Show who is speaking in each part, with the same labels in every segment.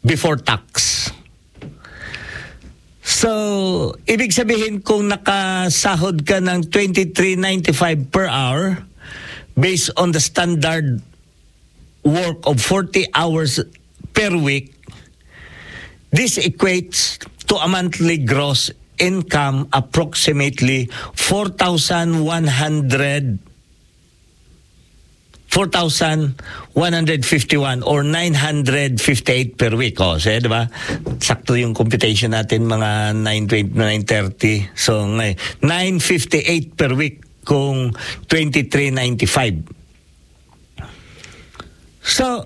Speaker 1: before tax. So, ibig sabihin kung nakasahod ka ng 23.95 per hour based on the standard work of 40 hours per week, this equates to a monthly gross income approximately 4,151 or 958 per week. O, so, di ba? Sakto yung computation natin, mga 9:20, 9:30. So, 958 per week kung 23.95. So,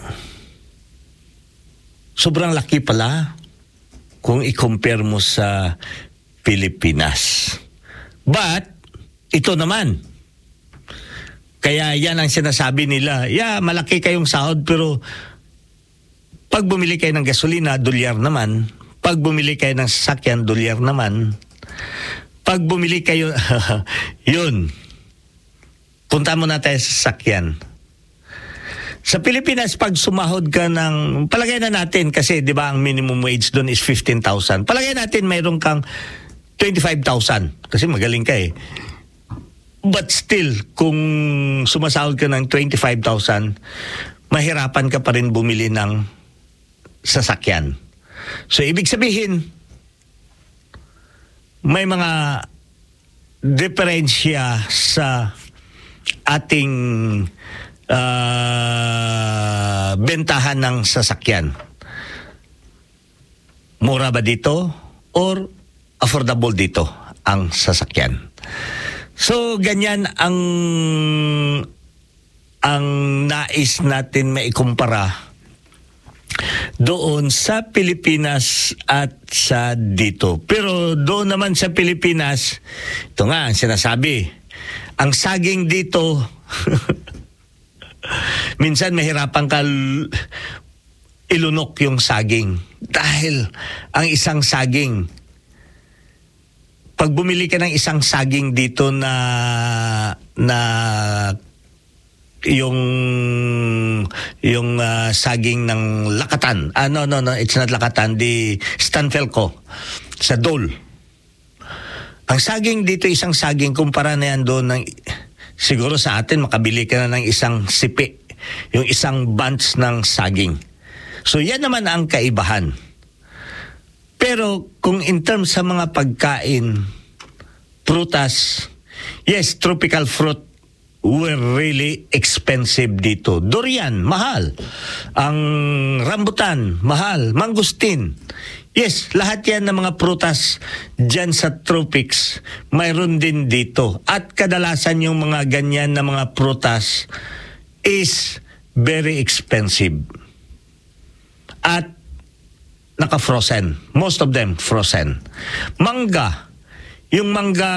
Speaker 1: sobrang laki pala kung i-compare mo sa Pilipinas. But, ito naman, kaya yan ang sinasabi nila, malaki kayong sahod pero pag bumili kayo ng gasolina, dolyar naman. Pag bumili kayo ng sasakyan, dolyar naman. Pag bumili kayo, yun. Punta mo na tayo sa sasakyan. Sa Pilipinas, pag sumahod ka ng, palagay na natin, kasi di ba ang minimum wage doon is 15,000. Palagay natin mayroon kang 25,000. Kasi magaling ka eh. But still, kung sumasahod ka ng 25,000, mahirapan ka pa rin bumili ng sasakyan. So, ibig sabihin, may mga diferensya sa ating bentahan ng sasakyan. Mura ba dito or affordable dito ang sasakyan? So, ganyan ang nais natin maikumpara doon sa Pilipinas at sa dito. Pero doon naman sa Pilipinas, ito nga ang sinasabi, ang saging dito, minsan mahirapan ka ilunok yung saging. Dahil ang isang saging, pag bumili ka ng isang saging dito na yung saging ng Lakatan. No, it's not Lakatan, di Stanfelco sa Dole. Ang saging dito, isang saging, kumpara na yan doon ng, siguro sa atin makabili ka na ng isang sipi, yung isang bunch ng saging. So yan naman ang kaibahan. Pero kung in terms sa mga pagkain, prutas, yes, tropical fruit were really expensive dito. Durian, mahal. Ang rambutan, mahal. Mangustin. Yes, lahat yan ng mga prutas dyan sa tropics, mayroon din dito. At kadalasan yung mga ganyan na mga prutas is very expensive. At naka-frozen. Most of them frozen. Mangga. Yung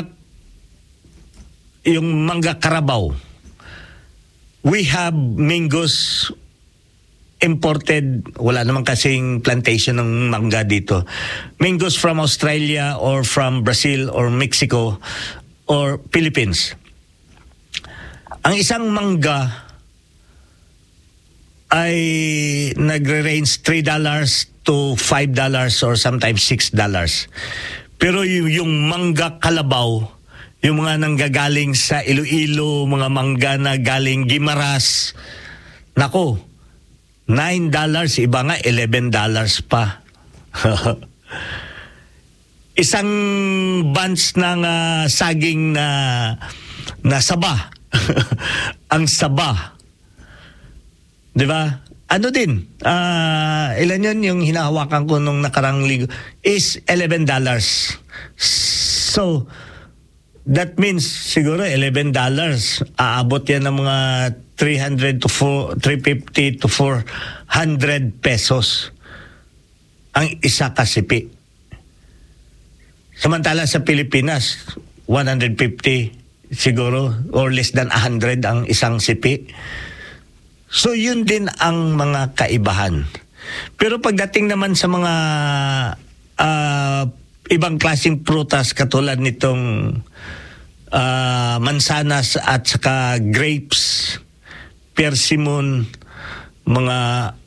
Speaker 1: mangga Carabao. We have mangoes imported. Wala naman kasing plantation ng mangga dito. Mangoes from Australia or from Brazil or Mexico or Philippines. Ang isang mangga ay nagre-range $3 to $5 or sometimes $6. Pero yung mangga Kalabaw, yung mga nanggagaling sa Iloilo, mga mangga na galing Guimaras, nako, $9, iba nga $11 pa. Isang bunch ng saging na saba. Ang saba. 'Di ba? Ano din? Ilan yun yung hinahawakan ko nung nakarang linggo is $11. So, that means siguro $11. Aabot yan ng mga 350 to 400 pesos ang isa kasipi. Samantala sa Pilipinas, 150 siguro or less than 100 ang isang sipi. So yun din ang mga kaibahan. Pero pagdating naman sa mga ibang klaseng prutas katulad nitong mansanas at saka grapes, persimmon, mga